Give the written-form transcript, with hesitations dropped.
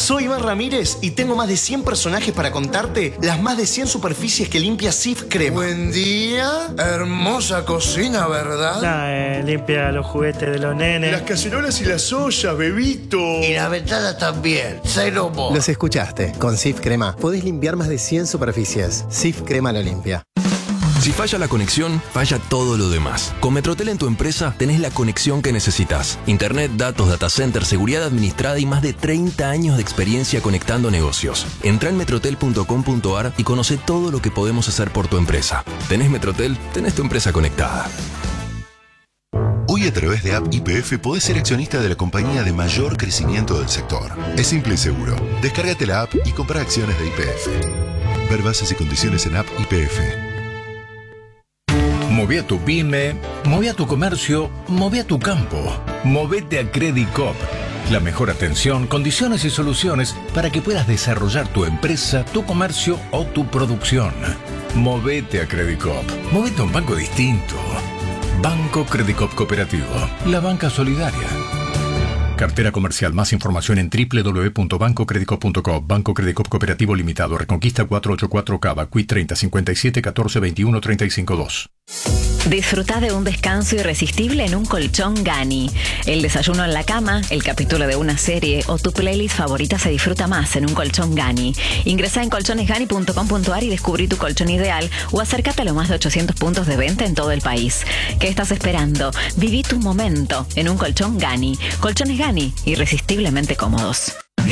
Soy Iván Ramírez y tengo más de 100 personajes para contarte las más de 100 superficies que limpia Cif Crema. Buen día, hermosa cocina, ¿verdad? Limpia los juguetes de los nenes. Las cacerolas y las ollas, bebito. Y la ventana también, cero mo. Los escuchaste. Con Cif Crema podés limpiar más de 100 superficies. Cif Crema lo limpia. Si falla la conexión, falla todo lo demás. Con Metrotel en tu empresa tenés la conexión que necesitas. Internet, datos, data center, seguridad administrada y más de 30 años de experiencia conectando negocios. Entrá en metrotel.com.ar y conoce todo lo que podemos hacer por tu empresa. Tenés Metrotel, tenés tu empresa conectada. Hoy a través de App YPF podés ser accionista de la compañía de mayor crecimiento del sector. Es simple y seguro. Descárgate la app y compra acciones de YPF. Ver bases y condiciones en App YPF. Moví a tu pyme, moví a tu comercio, moví a tu campo. Movete a Credit Coop. La mejor atención, condiciones y soluciones para que puedas desarrollar tu empresa, tu comercio o tu producción. Movete a Credit Coop. Movete a un banco distinto. Banco Credit Coop Cooperativo. La banca solidaria. Cartera comercial. Más información en www.bancocreditcoop.com. Banco Credit Coop Cooperativo Limitado. Reconquista 484 Cava. Quit 30 57 14 21 35 2. Disfruta de un descanso irresistible en un colchón Gani. El desayuno en la cama, el capítulo de una serie o tu playlist favorita se disfruta más en un colchón Gani. Ingresa en colchonesgani.com.ar y descubrí tu colchón ideal o acércate a los más de 800 puntos de venta en todo el país. ¿Qué estás esperando? Viví tu momento en un colchón Gani. Colchones Gani, irresistiblemente cómodos.